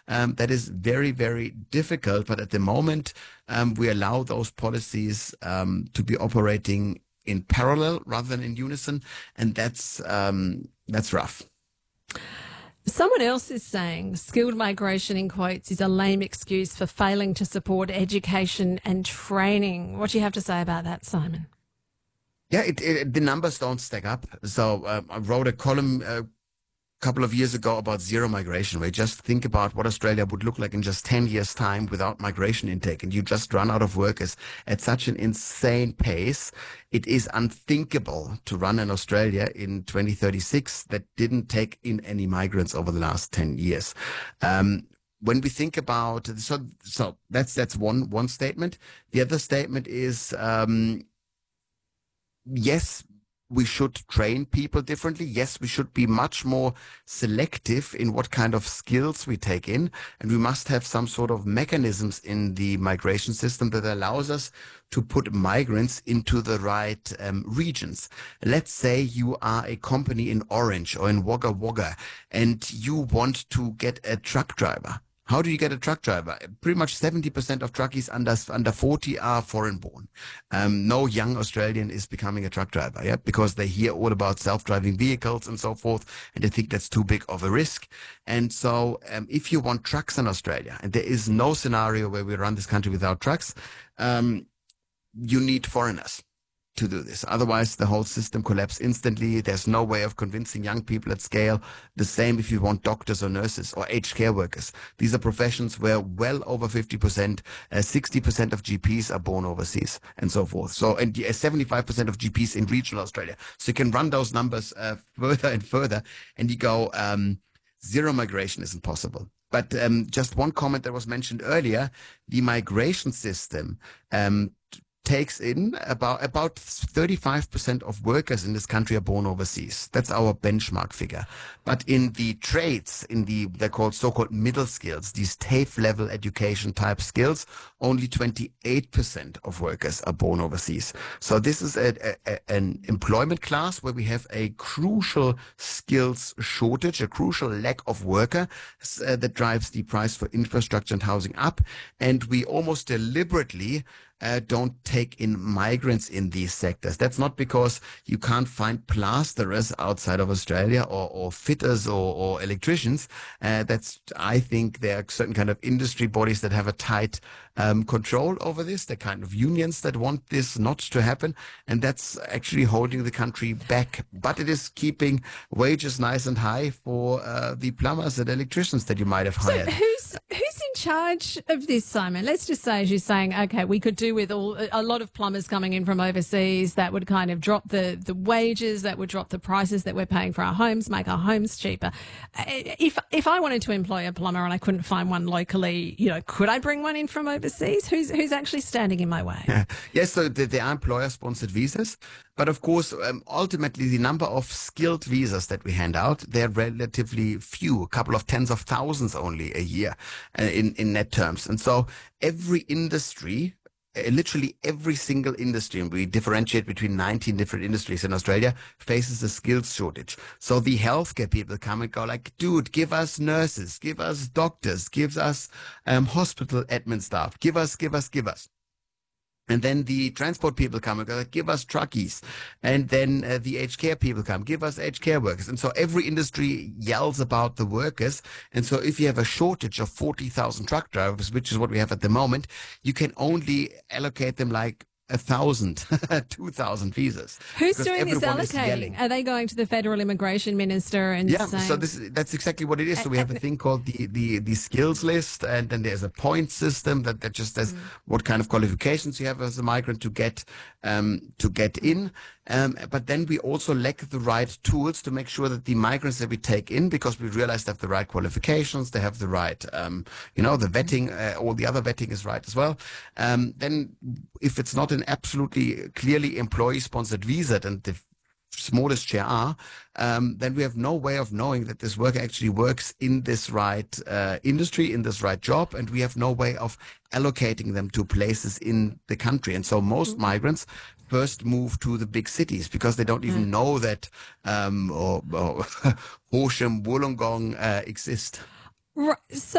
that is very, very difficult. But at the moment, we allow those policies to be operating in parallel rather than in unison, and that's rough. Someone else is saying skilled migration, in quotes, is a lame excuse for failing to support education and training. What do you have to say about that, Simon? Yeah, the numbers don't stack up. So I wrote a column couple of years ago about zero migration, where you just think about what Australia would look like in just 10 years' time without migration intake, and you just run out of workers at such an insane pace. It is unthinkable to run an Australia in 2036 that didn't take in any migrants over the last 10 years. When we think about, so that's one statement. The other statement is, yes, we should train people differently. Yes, we should be much more selective in what kind of skills we take in. And we must have some sort of mechanisms in the migration system that allows us to put migrants into the right regions. Let's say you are a company in Orange or in Wagga Wagga and you want to get a truck driver. How do you get a truck driver? Pretty much 70% of truckies under 40 are foreign born. No young Australian is becoming a truck driver, yeah, because they hear all about self-driving vehicles and so forth, and they think that's too big of a risk. And so if you want trucks in Australia, and there is no scenario where we run this country without trucks, you need foreigners to do this. Otherwise, the whole system collapses instantly. There's no way of convincing young people at scale. The same if you want doctors or nurses or aged care workers. These are professions where well over 50%, 60% of GPs are born overseas and so forth. So, and 75% of GPs in regional Australia. So you can run those numbers further and further, and you go, zero migration isn't possible. But just one comment that was mentioned earlier, the migration system takes in about 35% of workers in this country are born overseas. That's our benchmark figure. But in the trades, they're called so-called middle skills, these TAFE level education type skills, only 28% of workers are born overseas. So this is an employment class where we have a crucial skills shortage, a crucial lack of worker that drives the price for infrastructure and housing up. And we almost deliberately don't take in migrants in these sectors. That's not because you can't find plasterers outside of Australia or fitters or electricians. I think there are certain kind of industry bodies that have a tight control over this. They're kind of unions that want this not to happen. And that's actually holding the country back. But it is keeping wages nice and high for the plumbers and electricians that you might have hired. So who's in charge of this, Simon? Let's just say, as you're saying, okay, we could do with a lot of plumbers coming in from overseas. That would kind of drop the wages, that would drop the prices that we're paying for our homes, make our homes cheaper. If I wanted to employ a plumber and I couldn't find one locally, could I bring one in from overseas? Who's actually standing in my way? Yes, so there are employer-sponsored visas. But of course, ultimately, the number of skilled visas that we hand out, they're relatively few, a couple of tens of thousands only a year in net terms. And so every industry, literally every single industry, and we differentiate between 19 different industries in Australia, faces a skills shortage. So the healthcare people come and go like, dude, give us nurses, give us doctors, give us hospital admin staff, give us. And then the transport people come and go, give us truckies. And then the aged care people come, give us aged care workers. And so every industry yells about the workers. And so if you have a shortage of 40,000 truck drivers, which is what we have at the moment, you can only allocate them like 1,000, 2,000 visas. Who's doing this allocating? Are they going to the federal immigration minister and saying... so that's exactly what it is. So we have a thing called the skills list, and then there's a point system that just says what kind of qualifications you have as a migrant to get in. But then we also lack the right tools to make sure that the migrants that we take in, because we realize they have the right qualifications, they have the right, the vetting, all the other vetting is right as well. Then if it's not an absolutely clearly employee-sponsored visa, and the smallest share are, then we have no way of knowing that this worker actually works in this right industry, in this right job, and we have no way of allocating them to places in the country. And so most migrants first move to the big cities because they don't even know that or Horsham, Wollongong exist. Right. So